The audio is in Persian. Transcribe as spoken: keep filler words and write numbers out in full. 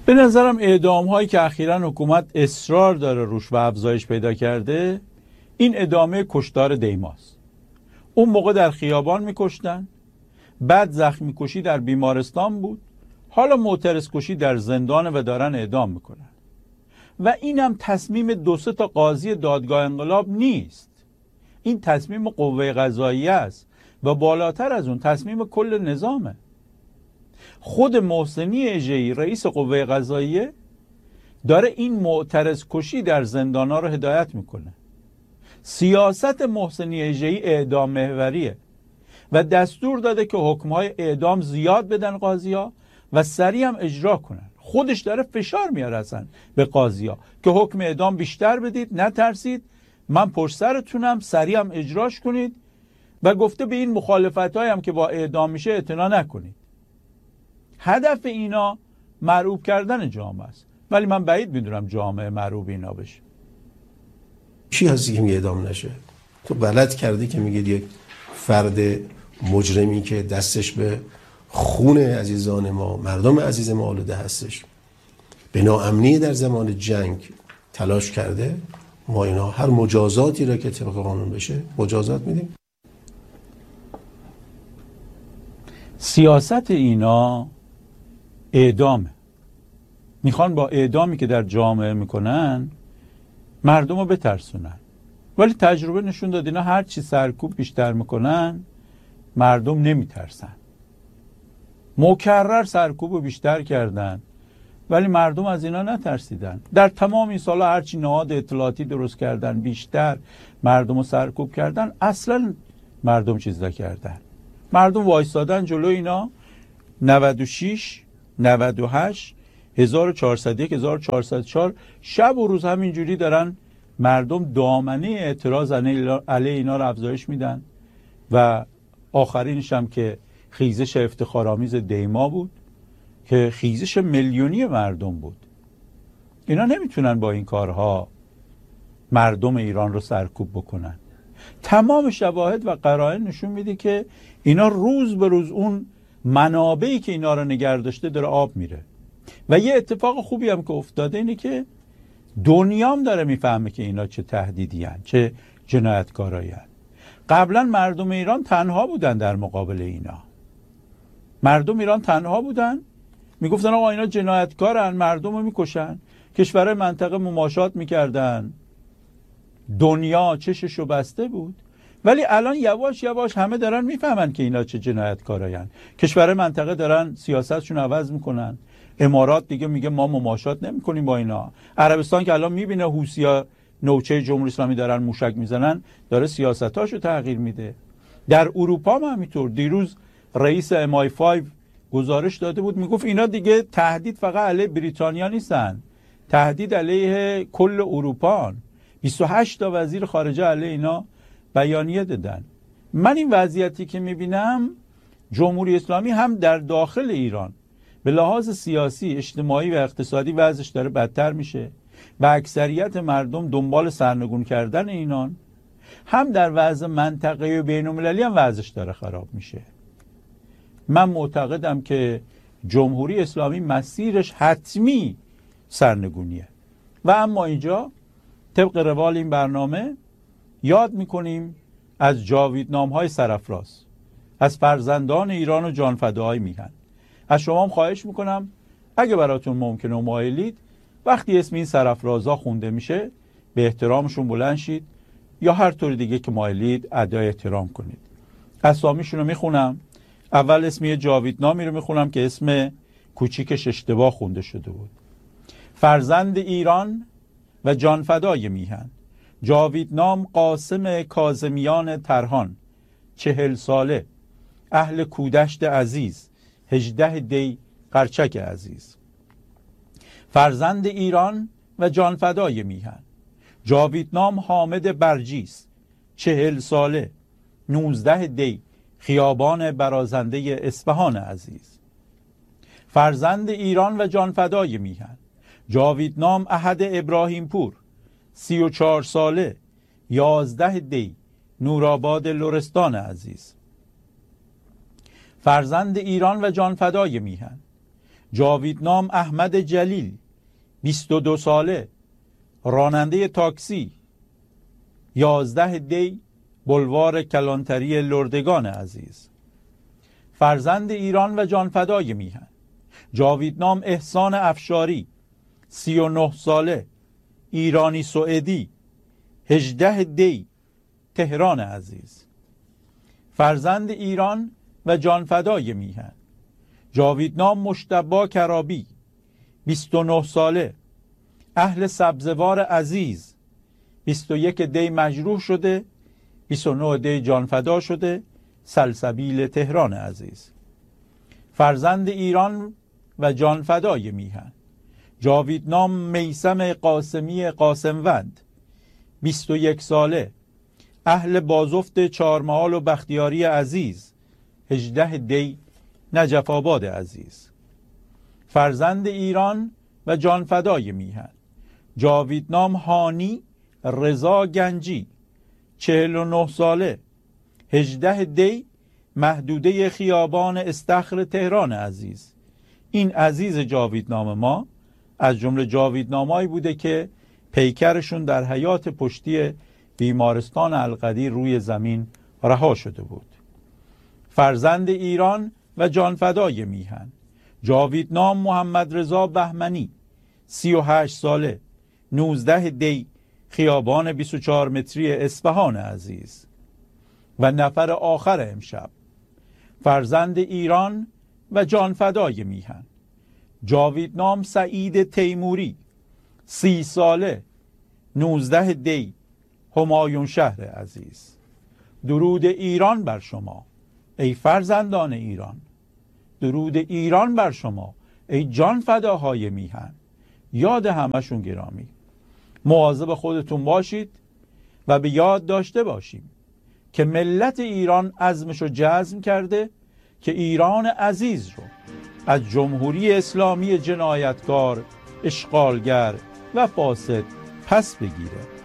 به نظرم اعدام هایی که اخیراً حکومت اصرار داره روش و افزایش پیدا کرده، این ادامه کشتار دیماست. اون موقع در خیابان میکشتن، بعد زخمی کشی در بیمارستان بود، حالا معترض کشی در زندان و دارن اعدام میکنن. و اینم تصمیم دو سه تا قاضی دادگاه انقلاب نیست، این تصمیم قوه قضاییه است و بالاتر از اون تصمیم کل نظامه. خود محسنی اژه‌ای رئیس قوه قضاییه داره این معترض کشی در زندان‌ها رو هدایت میکنه. سیاست محسنی اژه‌ای اعدام محوریه و دستور داده که حکم‌های اعدام زیاد بدن قاضی‌ها و سریع هم اجرا کنن. خودش داره فشار میاره اصلا به قاضی‌ها که حکم اعدام بیشتر بدید، نترسید، من پشت سرتونم، سریع هم اجراش کنید و گفته به این مخالفت‌هایی هم که با اعدام میشه اعتنا نکنید. هدف اینا مرعوب کردن جامعه است، ولی من بعید میدونم جامعه مرعوب اینا بشه. چی هستی که میگه اعدام نشه؟ تو غلط کردی که میگید یک فرد مجرمی که دستش به خون عزیزان ما، مردم عزیز ما آلوده هستش، به ناامنی در زمان جنگ تلاش کرده، ما اینا هر مجازاتی را که طبق قانون بشه مجازات میدیم. سیاست اینا اعدامه. میخوان با اعدامی که در جامعه میکنن مردم رو بترسونن، ولی تجربه نشون داد اینا هر چی سرکوب بیشتر میکنن مردم نمیترسن. مکرر سرکوب رو بیشتر کردن ولی مردم از اینا نترسیدن. در تمام این سالا هرچی نهاد اطلاعاتی درست کردن، بیشتر مردم رو سرکوب کردن، اصلا مردم چیز نکردن. مردم وایستادن جلو اینا. نود و شش، نود و هشت، هزار و چهارصد و یک، هزار و چهارصد و چهار شب و روز همینجوری دارن مردم دامنه اعتراض علیه اینا رو افزایش میدن و آخرینش هم که خیزش افتخارآمیز دیما بود که خیزش میلیونی مردم بود. اینا نمیتونن با این کارها مردم ایران رو سرکوب بکنن. تمام شواهد و قرائن نشون میده که اینا روز به روز اون منابعی که اینا رو نگه داشته داره آب میره. و یه اتفاق خوبی هم که افتاده اینه که دنیام داره میفهمه که اینا چه تهدیدی هن، چه جنایتکارایی هن. قبلا مردم ایران تنها بودن در مقابل اینا. مردم ایران تنها بودن، میگفتن آقا اینا جنایتکارن، مردم رو میکشن. کشورهای منطقه مماشات میکردن، دنیا چششو بسته بود. ولی الان یواش یواش همه دارن میفهمن که اینا چه جنایتکارایان. کشورهای منطقه دارن سیاستشون عوض میکنن. امارات دیگه میگه ما مماشات نمیکنیم با اینا. عربستان که الان میبینه حوثی‌ها نوچه جمهوری اسلامی دارن موشک میزنن، داره سیاستاشو تغییر میده. در اروپا هم همینطور. دیروز رئیس ام آی پنج گزارش داده بود، میگفت اینا دیگه تهدید فقط علیه بریتانیا نیستن، تهدید علیه کل اروپا. بیست و هشت تا وزیر خارجه علیه اینا بیانیه دادن. من این وضعیتی که میبینم جمهوری اسلامی هم در داخل ایران به لحاظ سیاسی، اجتماعی و اقتصادی وضعش داره بدتر میشه و اکثریت مردم دنبال سرنگون کردن اینان، هم در وضع منطقه‌ای و بین‌المللی هم وضعش داره خراب میشه. من معتقدم که جمهوری اسلامی مسیرش حتمی سرنگونیه و اما اینجا طبق روال این برنامه یاد میکنیم از جاویدنام‌های سرافراز، از فرزندان ایران و جانفداهای میهن. از شما هم خواهش میکنم اگه براتون ممکنه و مایلید وقتی اسم این سرافرازها خونده میشه به احترامشون بلند شید یا هر طور دیگه که مایلید ادای احترام کنید. اسامیشون رو میخونم. اول اسم یه جاویدنامی رو میخونم که اسم کوچیکش اشتباه خونده شده بود. فرزند ایران و جانفدای میهن، جاویدنام قاسم کاظمیان ترهان، چهل ساله، اهل کودشت عزیز، هجده دی قرچک عزیز. فرزند ایران و جانفدای میهن، جاویدنام حامد برجیس، چهل ساله، نوزده دی خیابان برازنده اصفهان عزیز. فرزند ایران و جانفدای میهن، جاویدنام احد ابراهیم پور، سی و چهار ساله، یازده دی نورآباد لرستان عزیز. فرزند ایران و جانفدای میهن، جاویدنام احمد جلیل، بیست و دو ساله، راننده تاکسی، یازده دی، بلوار کلانتری لردگان عزیز. فرزند ایران و جانفدای میهن، جاویدنام احسان افشاری، سی و نه ساله، ایرانی سوئدی، هجده دی، تهران عزیز. فرزند ایران و جانفدای میهن، جاویدنام مجتبی کرابی، بیست و نه ساله، اهل سبزوار عزیز، بیست و یک دی مجروح شده، بیست و نه دی جانفدا شده، سلسبیل تهران عزیز. فرزند ایران و جانفدای میهن، جاویدنام میثم قاسمی قاسموند، بیست و یک ساله، اهل بازفت چهارمحال و بختیاری عزیز، هجده دی نجف آباد عزیز. فرزند ایران و جانفدای میهن، جاویدنام هانی رضا گنجی، چهل و نه ساله، هجده دی محدوده خیابان استخر تهران عزیز. این عزیز جاویدنام ما از جمله جاویدنامایی بوده که پیکرشون در حیات پشتی بیمارستان القدیر روی زمین رها شده بود. فرزند ایران و جانفدای میهن، جاویدنام محمد رضا بهمنی، سی و هشت ساله، نوزده دی خیابان بیست و چهار متری اصفهان عزیز. و نفر آخر امشب، فرزند ایران و جانفدای میهن، جاویدنام سعید تیموری، سی ساله، نوزده دی همایون شهر عزیز. درود ایران بر شما ای فرزندان ایران، درود ایران بر شما ای جان فداهای میهن. یاد همشون گرامی. مواظب خودتون باشید و به یاد داشته باشیم که ملت ایران عزمشو جزم کرده که ایران عزیز رو از جمهوری اسلامی جنایتکار، اشغالگر و فاسد پس بگیره.